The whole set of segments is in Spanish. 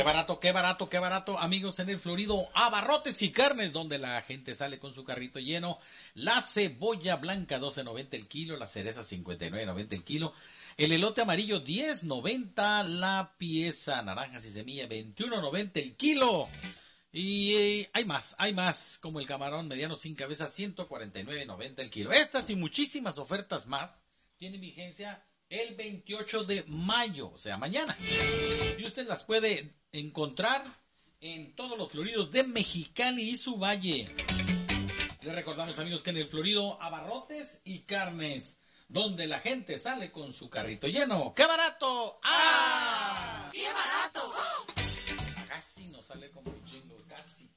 barato, qué barato, qué barato, amigos, en el Florido, Abarrotes y Carnes, donde la gente sale con su carrito lleno. La cebolla blanca, 12.90 el kilo, la cereza, 59.90 el kilo. El elote amarillo, 10.90 la pieza. Naranjas y semilla, 21.90 el kilo. Y hay más, como el camarón mediano sin cabeza, 149.90 el kilo. Estas y muchísimas ofertas más tienen vigencia el 28 de mayo, o sea, mañana. Y usted las puede encontrar en todos los Floridos de Mexicali y su valle. Les recordamos, amigos, que en el Florido, Abarrotes y Carnes, donde la gente sale con su carrito lleno. ¡Qué barato! ¡Ah! ¡Qué barato! Casi nos sale como un jingle, casi.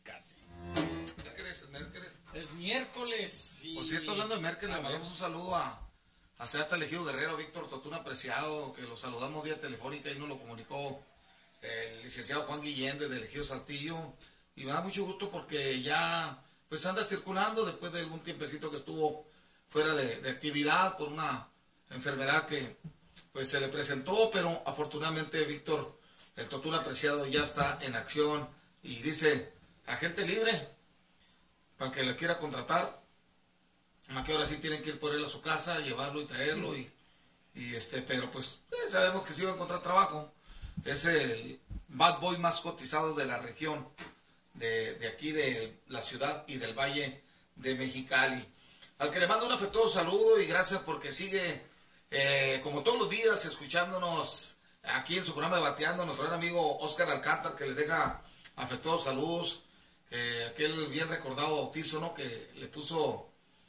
Es Es miércoles. Y... Por cierto, hablando de Merkel, le mandamos un saludo a hasta el Ejido Guerrero, Víctor Totún Apreciado, que lo saludamos vía telefónica y nos lo comunicó el licenciado Juan Guillén desde el Ejido Saltillo. Y me da mucho gusto porque ya pues anda circulando después de algún tiempecito que estuvo fuera de actividad por una enfermedad que pues se le presentó, pero afortunadamente Víctor, el Totún Apreciado, ya está en acción y dice, agente libre, para que le quiera contratar, más que ahora sí tienen que ir por él a su casa, llevarlo y traerlo, pero pues sabemos que sí va a encontrar trabajo. Es el bad boy más cotizado de la región, de aquí de la ciudad y del Valle de Mexicali. Al que le mando un afectuoso saludo y gracias porque sigue, como todos los días, escuchándonos aquí en su programa de Bateando, nuestro gran amigo Oscar Alcántar, que le deja afectuosos saludos. Aquel bien recordado bautizo, ¿no?, que le puso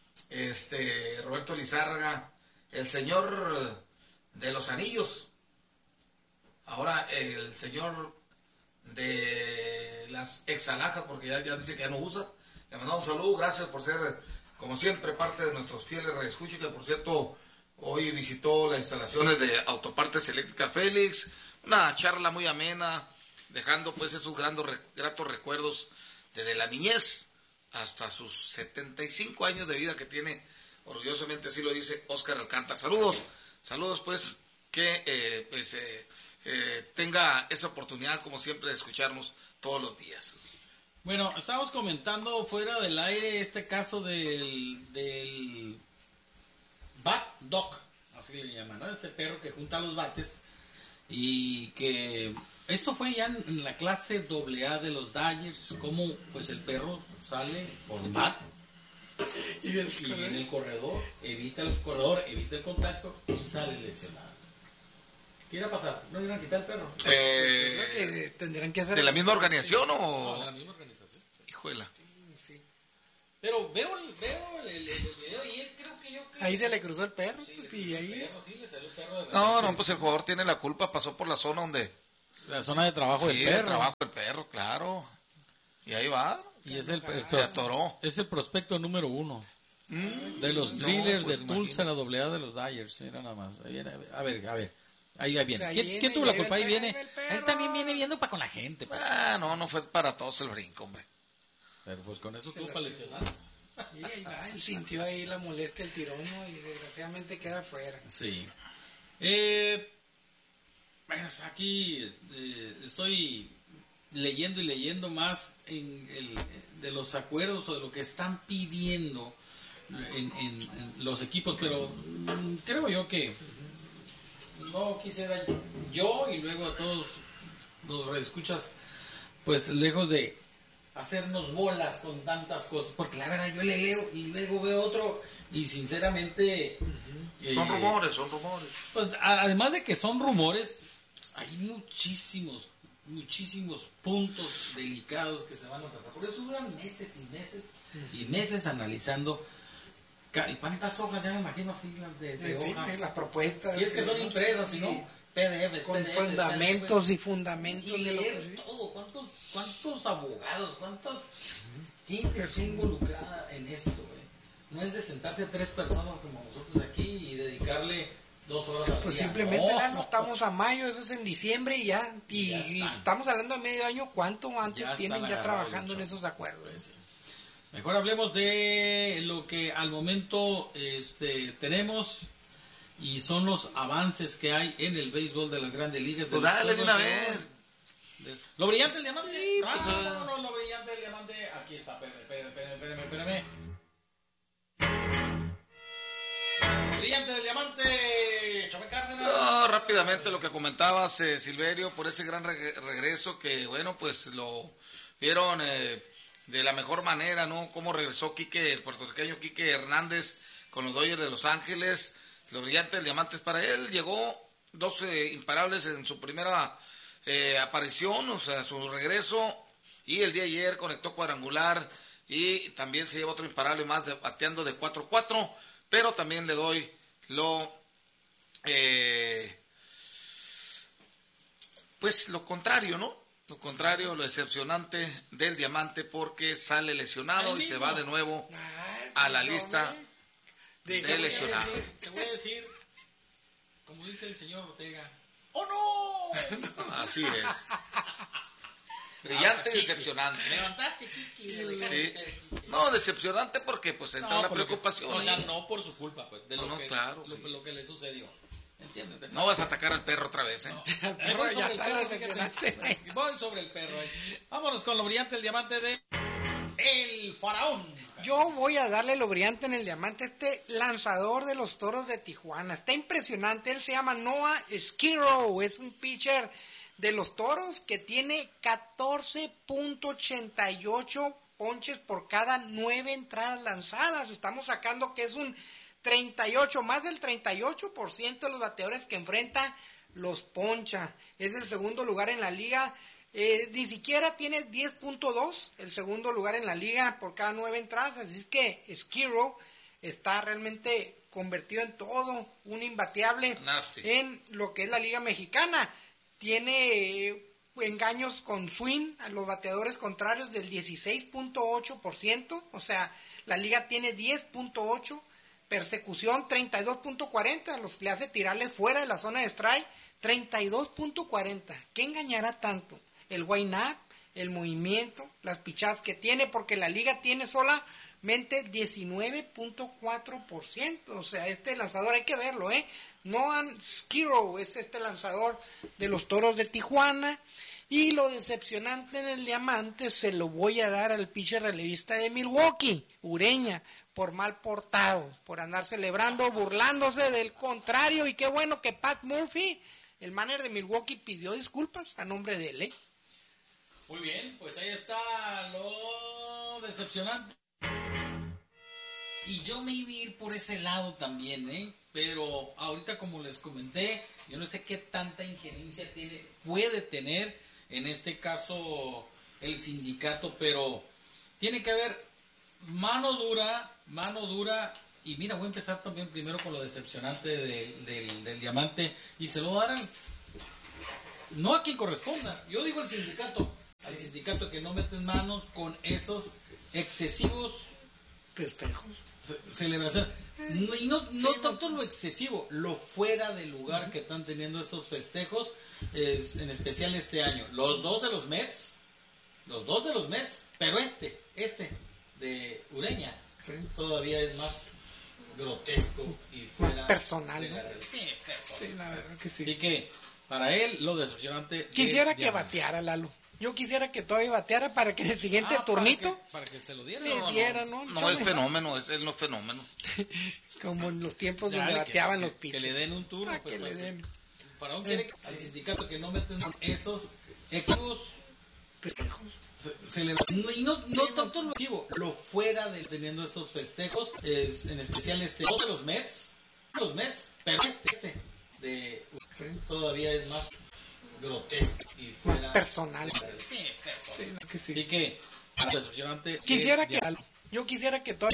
Roberto Lizárraga, el señor de los anillos, ahora el señor de las exalhajas, porque ya dice que ya no usa. Le mandamos un saludo, gracias por ser, como siempre, parte de nuestros fieles radioescuchas, que por cierto, hoy visitó las instalaciones de Autopartes Eléctricas Félix, una charla muy amena, dejando pues esos gratos recuerdos desde la niñez hasta sus 75 años de vida que tiene, orgullosamente así lo dice Oscar Alcántar. Saludos pues, que tenga esa oportunidad como siempre de escucharnos todos los días. Bueno, estábamos comentando fuera del aire este caso del Bat Dog, así le llaman, ¿no? Este perro que junta los bates y que esto fue ya en la clase AA de los Dodgers, como pues el perro sale por bat y en el corredor, evita el contacto y sale lesionado. ¿Qué irá a pasar? ¿No le iban a quitar el perro? Creo que tendrán que hacer... ¿De la misma organización o...? No, de la misma organización. Hijuela. Sí. Pero veo el video y él creo que ahí se le cruzó el perro, sí, y ahí... le salió el perro de No, pues el jugador tiene la culpa, pasó por la zona donde... la zona de trabajo del Sí, perro. el trabajo del perro, claro. Y ahí va. Y es Se atoró. Es el prospecto número 1 de los Drillers de Tulsa, la AA de los Dodgers. Mira nada más. A ver. Ahí viene. O sea, ¿Quién tuvo la culpa? Ahí viene. el perro. Él también viene viendo para con la gente. Pues. No fue para todos el brinco, hombre. Pero pues con eso Se tuvo la para lesionar. Y ahí va, él sintió ahí la molestia, el tirón, ¿no? Y desgraciadamente queda fuera. Sí. Bueno, aquí estoy leyendo más de los acuerdos o de lo que están pidiendo en los equipos, pero creo yo que no quisiera yo y luego a todos los radioescuchas, pues lejos de hacernos bolas con tantas cosas, porque la verdad yo le leo y luego veo otro y sinceramente Son rumores. pues además de que son rumores, pues, hay muchísimos puntos delicados que se van a tratar, por eso duran meses y meses analizando. ¿Y cuántas hojas? Ya me imagino así de Sí, hojas, las propuestas. si es que son impresas, si no PDFs, con PDFs, fundamentos y fundamentos y de lo leer que... todo. ¿Cuántos abogados, cuántas gente está involucrada en esto? No es de sentarse 3 personas como nosotros aquí y dedicarle 2 horas al Pues día. simplemente No. estamos a mayo, eso es en diciembre y ya. Y estamos hablando de medio año, ¿cuánto antes Ya tienen están ya agarrados trabajando en mucho. esos acuerdos? Pues sí. Mejor hablemos de lo que al momento tenemos y son los avances que hay en el béisbol de las Grandes Ligas. Pues dale de una vez. Lo brillante del diamante. Sí, pues, no, lo brillante del diamante. Aquí está, espérame. Brillante del diamante, Chome Cárdenas. No, rápidamente lo que comentabas, Silverio, por ese gran regreso que, bueno, pues lo vieron de la mejor manera, ¿no? Cómo regresó Quique, el puertorriqueño Quique Hernández con los Dodgers de Los Ángeles. Lo brillante del diamante es para él. Llegó 12 imparables en su primera aparición, o sea, su regreso. Y el día de ayer conectó cuadrangular y también se lleva otro imparable más bateando de 4-4. Pero también le doy pues lo contrario, ¿no? Lo contrario, lo decepcionante del diamante porque sale lesionado y se va de nuevo a la lista de lesionados. Te voy a decir, como dice el señor Ortega, ¡oh no! Así es. Brillante y decepcionante. Levantaste, Kiki. Sí. No, decepcionante porque pues entra la preocupación. O sea, no por su culpa, pues, de claro, lo que le sucedió. ¿Entiendes? No vas a atacar al perro otra vez, ¿eh? No. Voy sobre el perro. Vámonos con lo brillante del diamante de El Faraón. Yo voy a darle lo brillante en el diamante a este lanzador de los Toros de Tijuana. Está impresionante. Él se llama Noah Skirrow. Es un pitcher de los Toros que tiene 14.88 ponches por cada 9 entradas lanzadas. Estamos sacando que es un 38, más del 38% de los bateadores que enfrenta los poncha. Es el segundo lugar en la liga. Ni siquiera tiene 10.2, el segundo lugar en la liga por cada 9 entradas. Así es que Skirrow está realmente convertido en todo un imbateable en lo que es la liga mexicana. Tiene engaños con swing a los bateadores contrarios del 16.8%, o sea, la liga tiene 10.8%, persecución 32.40%, los que le hace tirarles fuera de la zona de strike 32.40%. ¿Qué engañará tanto? El wind-up, el movimiento, las pichadas que tiene, porque la liga tiene solamente 19.4%, o sea, este lanzador hay que verlo, Noah Skirrow es este lanzador de los Toros de Tijuana. Y lo decepcionante en el diamante se lo voy a dar al pitcher relevista de Milwaukee, Ureña, por mal portado, por andar celebrando, burlándose del contrario. Y qué bueno que Pat Murphy, el manager de Milwaukee, pidió disculpas a nombre de él. Muy bien, pues ahí está lo decepcionante. Y yo me iba a ir por ese lado también, pero ahorita, como les comenté, yo no sé qué tanta injerencia puede tener en este caso el sindicato, pero tiene que haber mano dura, y mira, voy a empezar también primero con lo decepcionante del diamante, y se lo darán no a quien corresponda, yo digo al sindicato que no meten manos con esos excesivos festejos, celebración, y no tanto lo excesivo, lo fuera de lugar que están teniendo esos festejos, en especial este año. Los dos de los Mets, pero este de Ureña, todavía es más grotesco y fuera personal, de la realidad. Sí, personal. Sí, la verdad que sí. Así que para él lo decepcionante. Quisiera que bateara, Lalo. Yo quisiera que todavía bateara para que en el siguiente turnito para que se lo diera. No es fenómeno, es el no fenómeno. Como en los tiempos donde bateaban los pitchers. Que le den un turno. Que le den. Para un quiere al sindicato que no meten esos equipos festejos. Y no tanto lo excesivo, lo fuera de teniendo esos festejos, en especial dos de los Mets, pero este de todavía es más grotesco y fuera personal. Sí, personal. Sí, que sí. Así que decepcionante. Yo quisiera que todavía